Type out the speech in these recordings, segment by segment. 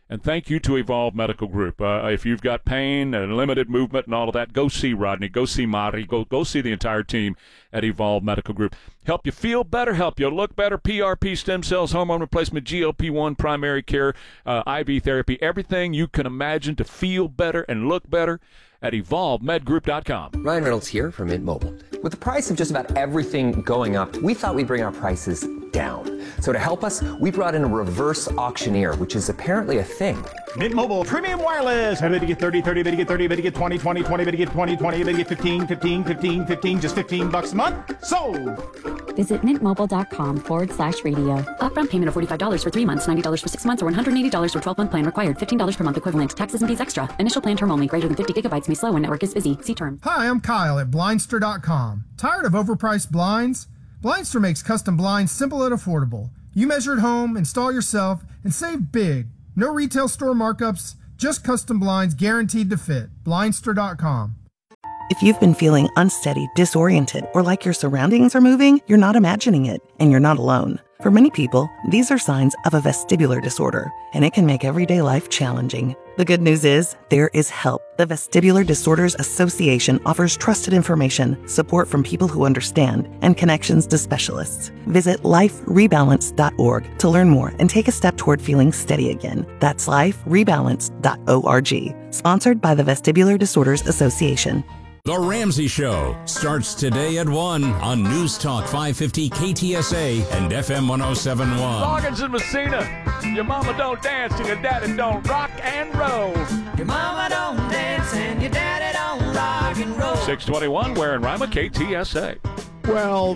And thank you to Evolve Medical Group. If you've got pain and limited movement and all of that, go see Rodney, go see Mari, go see the entire team at Evolve Medical Group. Help you feel better, help you look better, PRP, stem cells, hormone replacement, GLP-1, primary care, IV therapy, everything you can imagine to feel better and look better at EvolveMedGroup.com. Ryan Reynolds here from Mint Mobile. With the price of just about everything going up, we thought we'd bring our prices down. So to help us, we brought in a reverse auctioneer, which is apparently a thing. Mint Mobile Premium Wireless. How to get 30, 30, how to get 30, how to get 20, 20, 20, how to get 20, 20, how to get 15, 15, 15, 15, just $15 a month? Sold! Visit mintmobile.com/radio. Upfront payment of $45 for 3 months, $90 for 6 months, or $180 for 12-month plan required. $15 per month equivalent. Taxes and fees extra. Initial plan term only. Greater than 50 gigabytes may slow when network is busy. See term. Hi, I'm Kyle at Blindster.com. Tired of overpriced blinds? Blindster makes custom blinds simple and affordable. You measure at home, install yourself, and save big. No retail store markups, just custom blinds guaranteed to fit. Blindster.com. If you've been feeling unsteady, disoriented, or like your surroundings are moving, you're not imagining it, and you're not alone. For many people, these are signs of a vestibular disorder, and it can make everyday life challenging. The good news is, there is help. The Vestibular Disorders Association offers trusted information, support from people who understand, and connections to specialists. Visit liferebalance.org to learn more and take a step toward feeling steady again. That's liferebalance.org. Sponsored by the Vestibular Disorders Association. The Ramsey Show starts today at 1 on News Talk 550 KTSA and FM 1071. Loggins and Messina, your mama don't dance and your daddy don't rock and roll. Your mama don't dance and your daddy don't rock and roll. 621, where in Rima, KTSA. Well,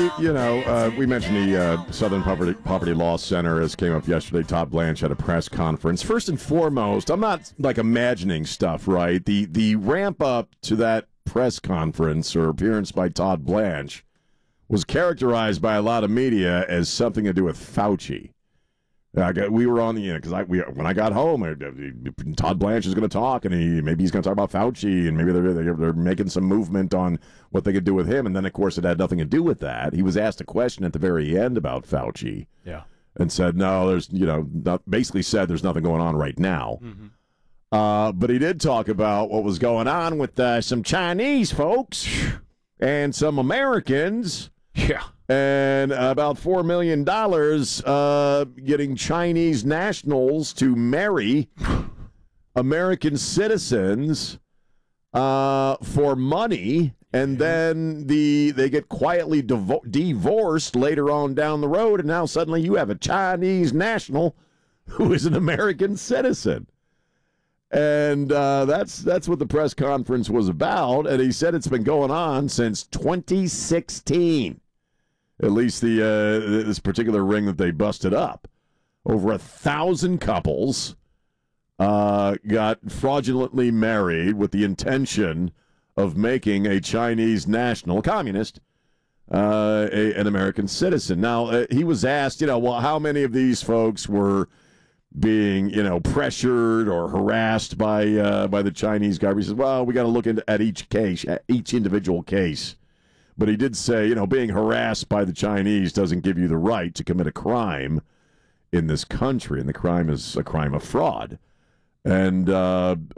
we mentioned the Southern Poverty Law Center, as came up yesterday. Todd Blanche had a press conference. First and foremost, I'm not imagining stuff, right? The ramp up to that press conference or appearance by Todd Blanche was characterized by a lot of media as something to do with Fauci. We were on the because when I got home, Todd Blanche is going to talk, and maybe he's going to talk about Fauci, and maybe they're making some movement on what they could do with him. And then, of course, it had nothing to do with that. He was asked a question at the very end about Fauci, and said, "No, there's basically said there's nothing going on right now." Mm-hmm. But he did talk about what was going on with some Chinese folks and some Americans. Yeah. And about $4 million getting Chinese nationals to marry American citizens for money, and then they get quietly divorced later on down the road, and now suddenly you have a Chinese national who is an American citizen. And that's what the press conference was about, and he said it's been going on since 2016. At least this particular ring that they busted up. Over 1,000 couples got fraudulently married with the intention of making a Chinese national, communist, an American citizen. Now, he was asked, well, how many of these folks were being, pressured or harassed by the Chinese government? He says, well, we got to look at each case, each individual case. But he did say, being harassed by the Chinese doesn't give you the right to commit a crime in this country, and the crime is a crime of fraud. And, I'm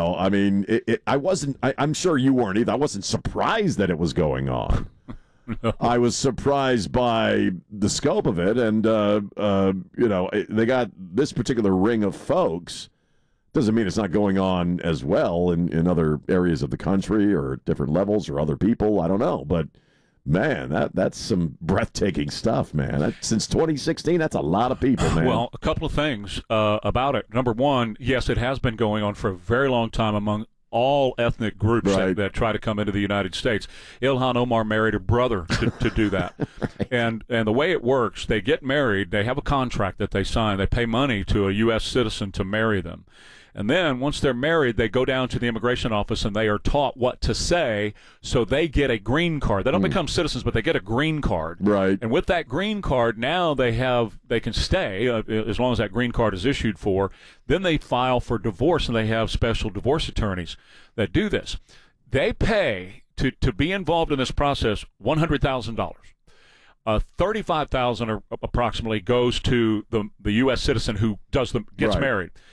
sure you weren't either. I wasn't surprised that it was going on. No. I was surprised by the scope of it, and, they got this particular ring of folks. Doesn't mean it's not going on as well in other areas of the country or different levels or other people. I don't know. But, man, that's some breathtaking stuff, man. Since 2016, that's a lot of people, man. Well, a couple of things about it. Number one, yes, it has been going on for a very long time among all ethnic groups that try to come into the United States. Ilhan Omar married her brother to do that. And the way it works, they get married, they have a contract that they sign, they pay money to a U.S. citizen to marry them. And then once they're married, they go down to the immigration office and they are taught what to say, so they get a green card. They don't become citizens, but they get a green card. Right. And with that green card, now they can stay as long as that green card is issued for. Then they file for divorce, and they have special divorce attorneys that do this. They pay to be involved in this process $100,000. $35,000 approximately goes to the U.S. citizen who gets married.